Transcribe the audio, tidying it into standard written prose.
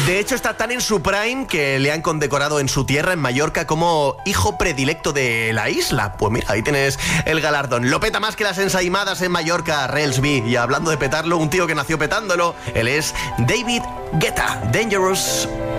De hecho, está tan en su prime que le han condecorado en su tierra, en Mallorca, como hijo predilecto de la isla. Pues mira, ahí tienes el galardón. Lo peta más que las ensaimadas en Mallorca, Relsby. Y hablando de petarlo, un tío que nació petándolo, él es David Guetta. Dangerous.